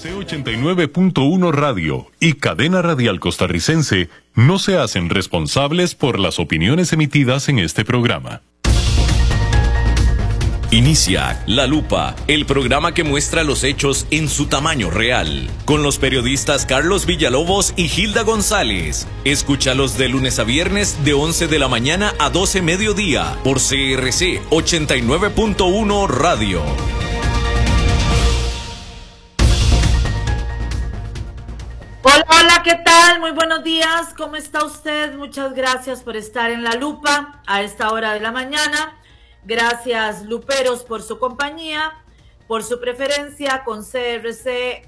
C89.1 Radio y Cadena Radial Costarricense no se hacen responsables por las opiniones emitidas en este programa. Inicia La Lupa, el programa que muestra los hechos en su tamaño real, con los periodistas Carlos Villalobos y Gilda González. Escúchalos de lunes a viernes de 11 de la mañana a 12 mediodía por CRC 89.1 Radio. Hola, hola, ¿qué tal? Muy buenos días, ¿cómo está usted? Muchas gracias por estar en La Lupa a esta hora de la mañana. Gracias, luperos, por su compañía, por su preferencia con CRC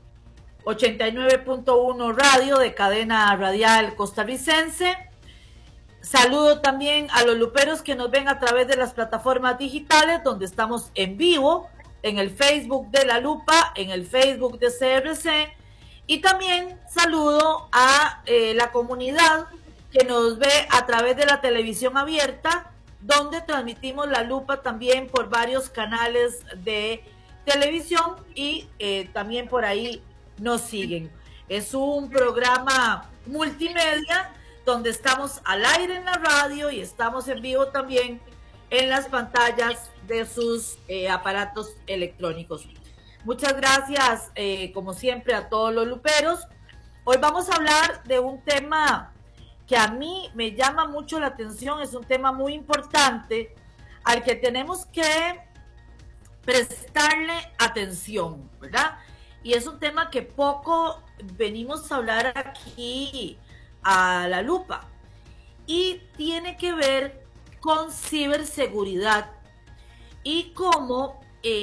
89.1 Radio de Cadena Radial Costarricense. Saludo también a los luperos que nos ven a través de las plataformas digitales, donde estamos en vivo, en el Facebook de La Lupa, en el Facebook de CRC. Y también saludo a la comunidad que nos ve a través de la televisión abierta, donde transmitimos La Lupa también por varios canales de televisión y también por ahí nos siguen. Es un programa multimedia donde estamos al aire en la radio y estamos en vivo también en las pantallas de sus aparatos electrónicos. Muchas gracias, como siempre, a todos los luperos. Hoy vamos a hablar de un tema que a mí me llama mucho la atención, es un tema muy importante al que tenemos que prestarle atención, ¿verdad? Y es un tema que poco venimos a hablar aquí a La Lupa y tiene que ver con ciberseguridad y cómo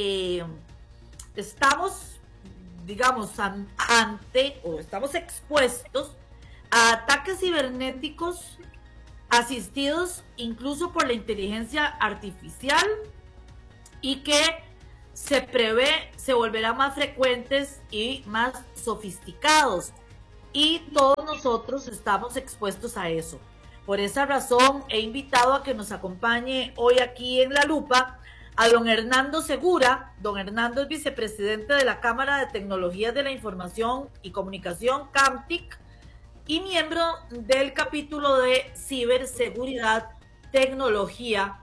estamos, digamos, estamos expuestos a ataques cibernéticos asistidos incluso por la inteligencia artificial y que se prevé se volverán más frecuentes y más sofisticados, y todos nosotros estamos expuestos a eso. Por esa razón he invitado a que nos acompañe hoy aquí en La Lupa a don Hernando Segura. Don Hernando es vicepresidente de la Cámara de Tecnologías de la Información y Comunicación, CAMTIC, y miembro del capítulo de ciberseguridad, tecnología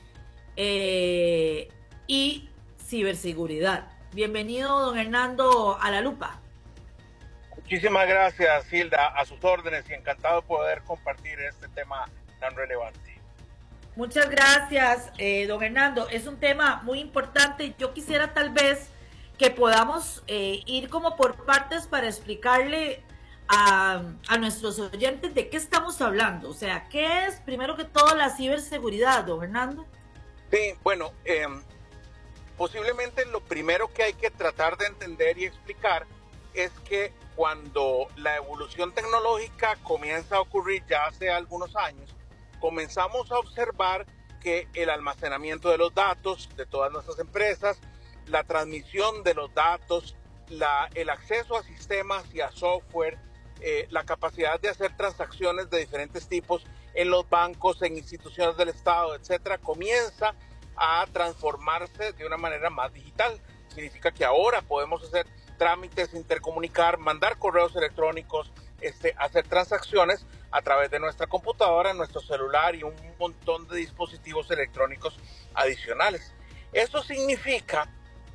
y ciberseguridad. Bienvenido, don Hernando, a La Lupa. Muchísimas gracias, Hilda, a sus órdenes, y encantado de poder compartir este tema tan relevante. Muchas gracias, don Hernando. Es un tema muy importante. Yo quisiera tal vez que podamos ir como por partes para explicarle a nuestros oyentes de qué estamos hablando. O sea, ¿qué es, primero que todo, la ciberseguridad, don Hernando? Sí, bueno, posiblemente lo primero que hay que tratar de entender y explicar es que cuando la evolución tecnológica comienza a ocurrir ya hace algunos años, comenzamos a observar que el almacenamiento de los datos de todas nuestras empresas, la transmisión de los datos, el acceso a sistemas y a software, la capacidad de hacer transacciones de diferentes tipos en los bancos, en instituciones del Estado, etcétera, comienza a transformarse de una manera más digital. Significa que ahora podemos hacer trámites, intercomunicar, mandar correos electrónicos, hacer transacciones a través de nuestra computadora, nuestro celular y un montón de dispositivos electrónicos adicionales. Eso significa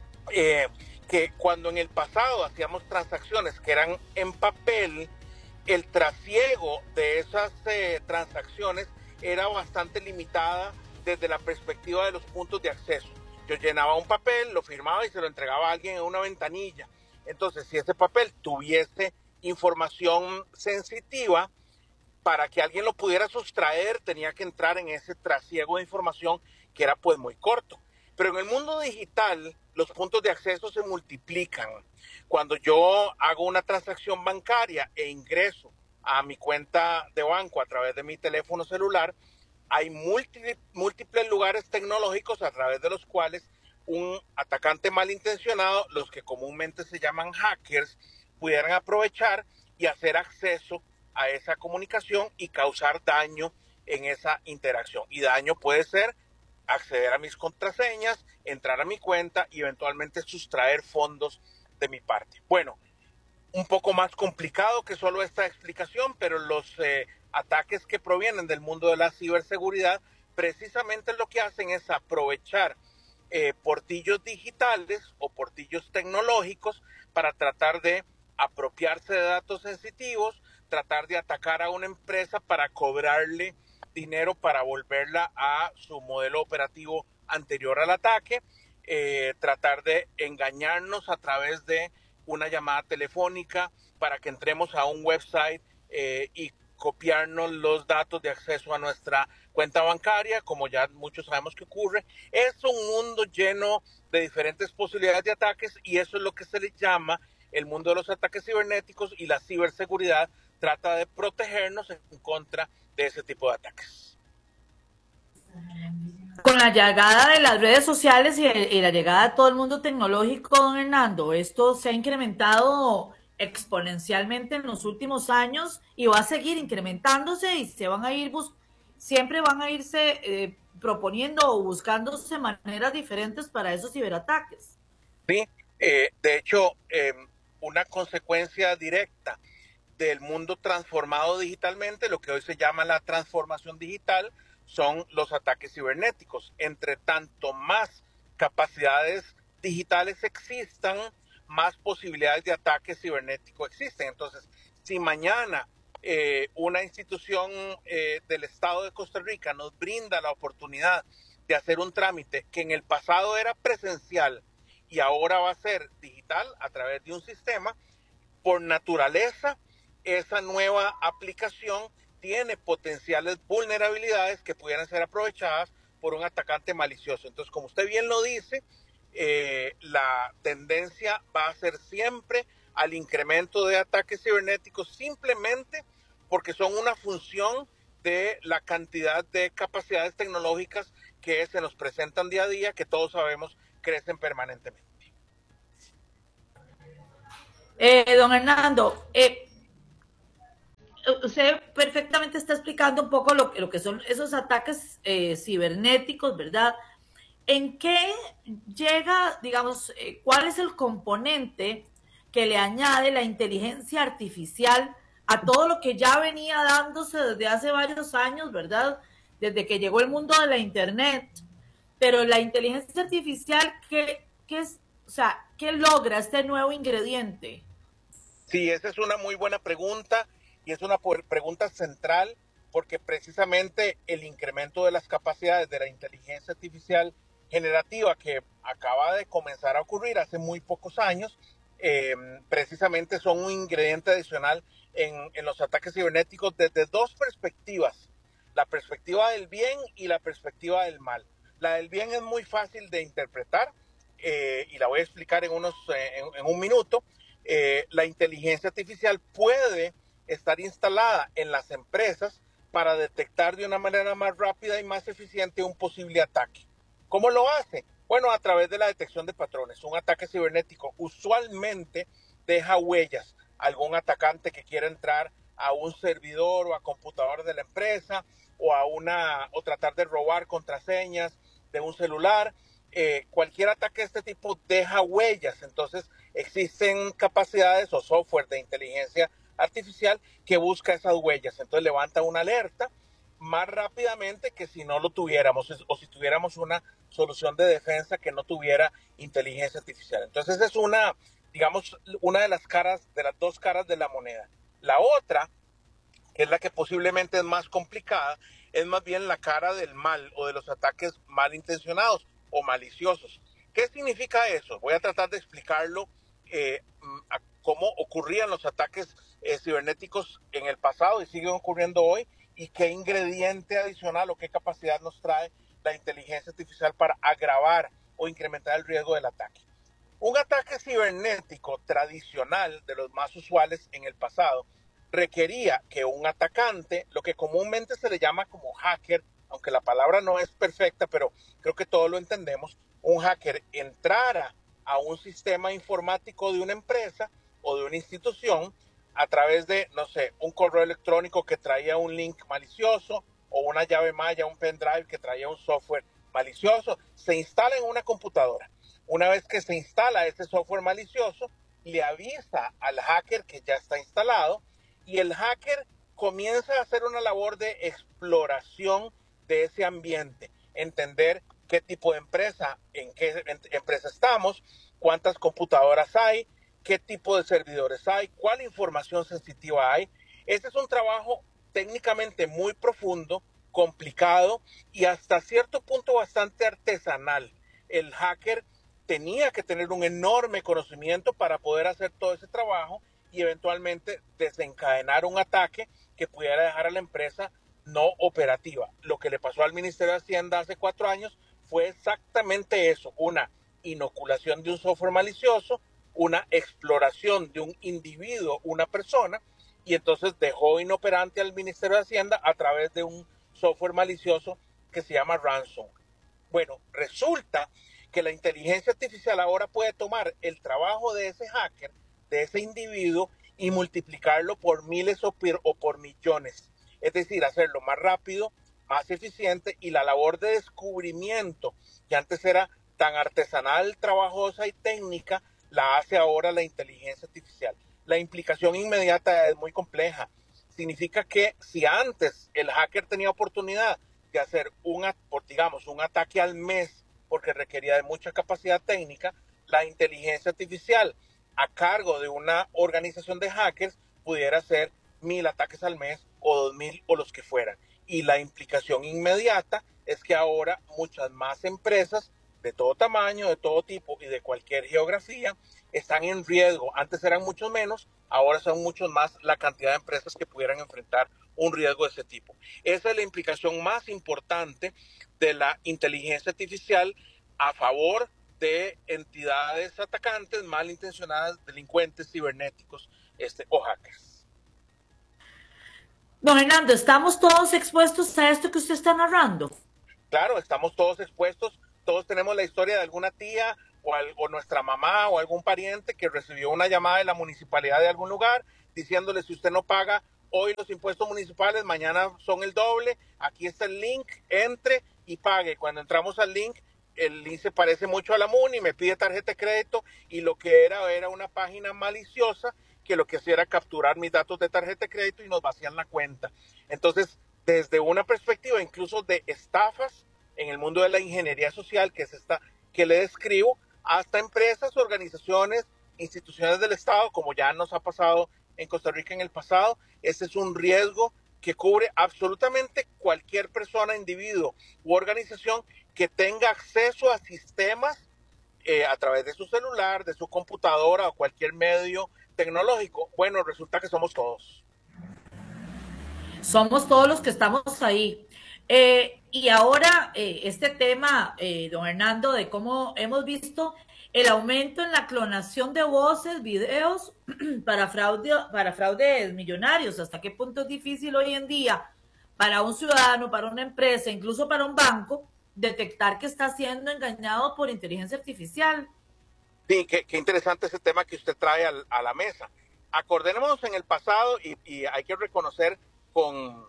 que cuando en el pasado hacíamos transacciones que eran en papel, el trasiego de esas transacciones era bastante limitada desde la perspectiva de los puntos de acceso. Yo llenaba un papel, lo firmaba y se lo entregaba a alguien en una ventanilla. Entonces, si ese papel tuviese información sensitiva, para que alguien lo pudiera sustraer, tenía que entrar en ese trasiego de información que era pues muy corto. Pero en el mundo digital, los puntos de acceso se multiplican. Cuando yo hago una transacción bancaria e ingreso a mi cuenta de banco a través de mi teléfono celular, hay múltiples lugares tecnológicos a través de los cuales un atacante malintencionado, los que comúnmente se llaman hackers, pudieran aprovechar y hacer acceso a esa comunicación y causar daño en esa interacción. Y daño puede ser acceder a mis contraseñas, entrar a mi cuenta y eventualmente sustraer fondos de mi parte. Bueno, un poco más complicado que solo esta explicación, pero los ataques que provienen del mundo de la ciberseguridad precisamente lo que hacen es aprovechar portillos digitales o portillos tecnológicos para tratar de apropiarse de datos sensitivos, tratar de atacar a una empresa para cobrarle dinero para volverla a su modelo operativo anterior al ataque, tratar de engañarnos a través de una llamada telefónica para que entremos a un website y copiarnos los datos de acceso a nuestra cuenta bancaria, como ya muchos sabemos que ocurre. Es un mundo lleno de diferentes posibilidades de ataques y eso es lo que se le llama el mundo de los ataques cibernéticos, y la ciberseguridad trata de protegernos en contra de ese tipo de ataques. Con la llegada de las redes sociales y la llegada de todo el mundo tecnológico, don Hernando, esto se ha incrementado exponencialmente en los últimos años y va a seguir incrementándose y se van a ir siempre van a irse proponiendo o buscándose maneras diferentes para esos ciberataques. Sí, de hecho, una consecuencia directa del mundo transformado digitalmente, lo que hoy se llama la transformación digital, son los ataques cibernéticos. Entre tanto más capacidades digitales existan, más posibilidades de ataque cibernético existen. Entonces, si mañana una institución del Estado de Costa Rica nos brinda la oportunidad de hacer un trámite que en el pasado era presencial y ahora va a ser digital a través de un sistema, por naturaleza, esa nueva aplicación tiene potenciales vulnerabilidades que pudieran ser aprovechadas por un atacante malicioso. Entonces, como usted bien lo dice, la tendencia va a ser siempre al incremento de ataques cibernéticos, simplemente porque son una función de la cantidad de capacidades tecnológicas que se nos presentan día a día, que todos sabemos crecen permanentemente. Don Hernando, usted perfectamente está explicando un poco lo que son esos ataques cibernéticos, ¿verdad? ¿En qué llega, digamos, cuál es el componente que le añade la inteligencia artificial a todo lo que ya venía dándose desde hace varios años, ¿verdad? Desde que llegó el mundo de la Internet. Pero la inteligencia artificial, ¿qué es? O sea, ¿qué logra este nuevo ingrediente? Sí, esa es una muy buena pregunta y es una pregunta central, porque precisamente el incremento de las capacidades de la inteligencia artificial generativa que acaba de comenzar a ocurrir hace muy pocos años, precisamente son un ingrediente adicional en los ataques cibernéticos desde dos perspectivas: la perspectiva del bien y la perspectiva del mal. La del bien es muy fácil de interpretar y la voy a explicar en un minuto. La inteligencia artificial puede estar instalada en las empresas para detectar de una manera más rápida y más eficiente un posible ataque. ¿Cómo lo hace? Bueno, a través de la detección de patrones. Un ataque cibernético usualmente deja huellas. Algún atacante que quiera entrar a un servidor o a computador de la empresa o tratar de robar contraseñas de un celular. Cualquier ataque de este tipo deja huellas. Entonces existen capacidades o software de inteligencia artificial que busca esas huellas. Entonces levanta una alerta más rápidamente que si no lo tuviéramos, o si tuviéramos una solución de defensa que no tuviera inteligencia artificial. Entonces es una de las dos caras de la moneda. La otra, que es la que posiblemente es más complicada, es más bien la cara del mal o de los ataques malintencionados o maliciosos. ¿Qué significa eso? Voy a tratar de explicarlo, cómo ocurrían los ataques cibernéticos en el pasado y siguen ocurriendo hoy, y qué ingrediente adicional o qué capacidad nos trae la inteligencia artificial para agravar o incrementar el riesgo del ataque. Un ataque cibernético tradicional, de los más usuales en el pasado, requería que un atacante, lo que comúnmente se le llama como hacker, aunque la palabra no es perfecta, pero creo que todos lo entendemos, un hacker entrara a un sistema informático de una empresa o de una institución a través de, no sé, un correo electrónico que traía un link malicioso, o una llave maya, un pendrive que traía un software malicioso. Se instala en una computadora. Una vez que se instala ese software malicioso, le avisa al hacker que ya está instalado y el hacker comienza a hacer una labor de exploración de ese ambiente, entender qué tipo de empresa, en qué empresa estamos, cuántas computadoras hay, qué tipo de servidores hay, cuál información sensitiva hay. Ese es un trabajo técnicamente muy profundo, complicado y hasta cierto punto bastante artesanal. El hacker tenía que tener un enorme conocimiento para poder hacer todo ese trabajo y eventualmente desencadenar un ataque que pudiera dejar a la empresa no operativa. Lo que le pasó al Ministerio de Hacienda hace 4 años fue exactamente eso, una inoculación de un software malicioso, una exploración de un individuo, una persona, y entonces dejó inoperante al Ministerio de Hacienda a través de un software malicioso que se llama ransom. Bueno, resulta que la inteligencia artificial ahora puede tomar el trabajo de ese hacker, de ese individuo, y multiplicarlo por miles o por millones. Es decir, hacerlo más rápido, más eficiente, y la labor de descubrimiento, que antes era tan artesanal, trabajosa y técnica, la hace ahora la inteligencia artificial. La implicación inmediata es muy compleja. Significa que si antes el hacker tenía oportunidad de hacer un ataque al mes porque requería de mucha capacidad técnica, la inteligencia artificial a cargo de una organización de hackers pudiera hacer 1000 ataques al mes o 2000 o los que fueran. Y la implicación inmediata es que ahora muchas más empresas de todo tamaño, de todo tipo y de cualquier geografía están en riesgo. Antes eran muchos menos, ahora son muchos más la cantidad de empresas que pudieran enfrentar un riesgo de ese tipo. Esa es la implicación más importante de la inteligencia artificial a favor de entidades atacantes, malintencionadas, delincuentes cibernéticos o hackers. Don Hernando, ¿estamos todos expuestos a esto que usted está narrando? Claro, estamos todos expuestos, todos tenemos la historia de alguna tía o nuestra mamá o algún pariente que recibió una llamada de la municipalidad de algún lugar diciéndole: si usted no paga hoy los impuestos municipales, mañana son el doble, aquí está el link, entre y pague. Cuando entramos al link, el link se parece mucho a la MUNI, me pide tarjeta de crédito y lo que era una página maliciosa que lo que hacía era capturar mis datos de tarjeta de crédito y nos vacían la cuenta. Entonces, desde una perspectiva incluso de estafas en el mundo de la ingeniería social, que es esta que le describo, hasta empresas, organizaciones, instituciones del Estado, como ya nos ha pasado en Costa Rica en el pasado, ese es un riesgo que cubre absolutamente cualquier persona, individuo u organización que tenga acceso a sistemas a través de su celular, de su computadora o cualquier medio tecnológico. Bueno, resulta que somos todos. Somos todos los que estamos ahí. Y ahora este tema, don Hernando, de cómo hemos visto el aumento en la clonación de voces, videos para fraudes millonarios. ¿Hasta qué punto es difícil hoy en día para un ciudadano, para una empresa, incluso para un banco, detectar que está siendo engañado por inteligencia artificial? Sí, qué interesante ese tema que usted trae a la mesa. Acordémonos en el pasado y hay que reconocer con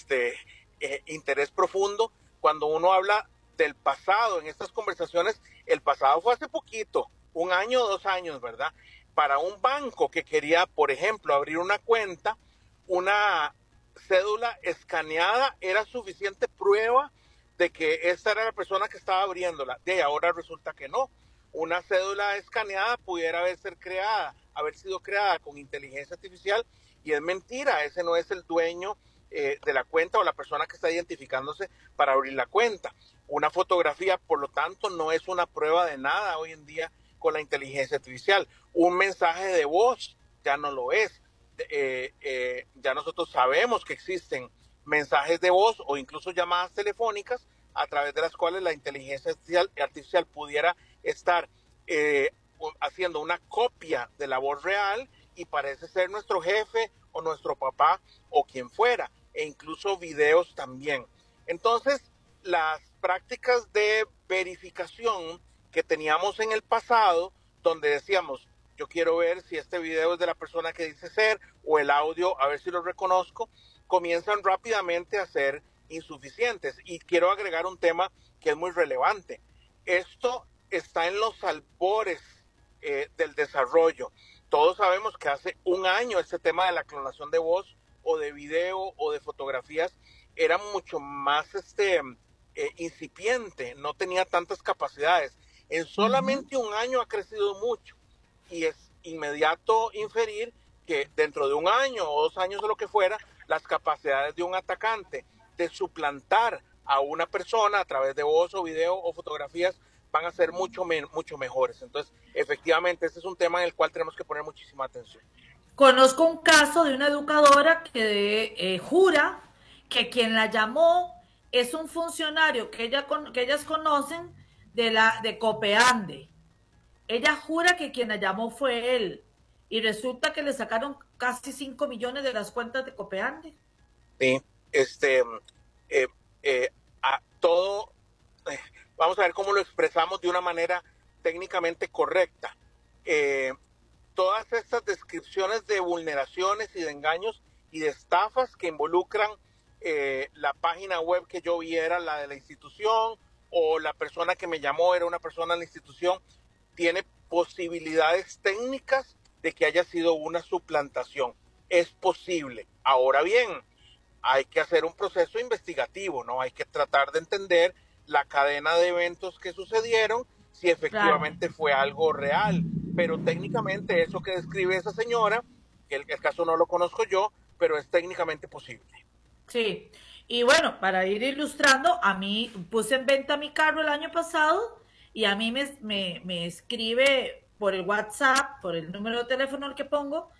interés profundo cuando uno habla del pasado en estas conversaciones. El pasado fue hace poquito, 1 año, 2 años, ¿verdad? Para un banco que quería, por ejemplo, abrir una cuenta, una cédula escaneada era suficiente prueba de que esta era la persona que estaba abriéndola. De ahora resulta que no. Una cédula escaneada pudiera haber sido creada con inteligencia artificial, y es mentira, ese no es el dueño de la cuenta o la persona que está identificándose para abrir la cuenta. Una fotografía, por lo tanto, no es una prueba de nada hoy en día con la inteligencia artificial. Un mensaje de voz ya no lo es. Ya nosotros sabemos que existen mensajes de voz o incluso llamadas telefónicas a través de las cuales la inteligencia artificial pudiera estar haciendo una copia de la voz real y parece ser nuestro jefe o nuestro papá o quien fuera, e incluso videos también. Entonces, las prácticas de verificación que teníamos en el pasado, donde decíamos: yo quiero ver si este video es de la persona que dice ser, o el audio, a ver si lo reconozco, comienzan rápidamente a ser insuficientes. Y quiero agregar un tema que es muy relevante. Esto está en los albores del desarrollo. Todos sabemos que hace un año este tema de la clonación de voz o de video o de fotografías era mucho más incipiente, no tenía tantas capacidades. En solamente un año ha crecido mucho y es inmediato inferir que dentro de un año o 2 años o lo que fuera, las capacidades de un atacante de suplantar a una persona a través de voz o video o fotografías van a ser mucho mejores. Entonces, efectivamente, este es un tema en el cual tenemos que poner muchísima atención. Conozco un caso de una educadora que jura que quien la llamó es un funcionario que ellas conocen de Copeande. Ella jura que quien la llamó fue él. Y resulta que le sacaron casi 5 millones de las cuentas de Copeande. Sí, todo, vamos a ver cómo lo expresamos de una manera técnicamente correcta. Todas estas descripciones de vulneraciones y de engaños y de estafas que involucran la página web que yo vi era la de la institución o la persona que me llamó era una persona de la institución, tiene posibilidades técnicas de que haya sido una suplantación. Es posible. Ahora bien, hay que hacer un proceso investigativo, ¿no? Hay que tratar de entender la cadena de eventos que sucedieron, si efectivamente fue algo real. Pero técnicamente eso que describe esa señora, que el caso no lo conozco yo, pero es técnicamente posible. Sí, y bueno, para ir ilustrando, a mí puse en venta mi carro el año pasado y a mí me escribe por el WhatsApp, por el número de teléfono al que pongo,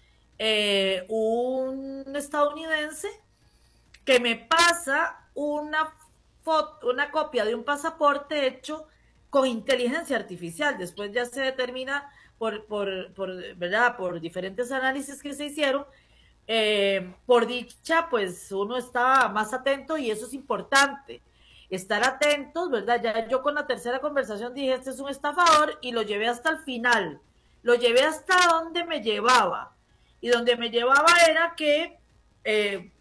un estadounidense que me pasa una copia de un pasaporte hecho con inteligencia artificial. Después ya se determina ¿verdad? Por diferentes análisis que se hicieron. Por dicha, pues uno está más atento y eso es importante. Estar atentos, ¿verdad? Ya yo con la tercera conversación dije, este es un estafador y lo llevé hasta el final. Lo llevé hasta donde me llevaba. Y donde me llevaba era que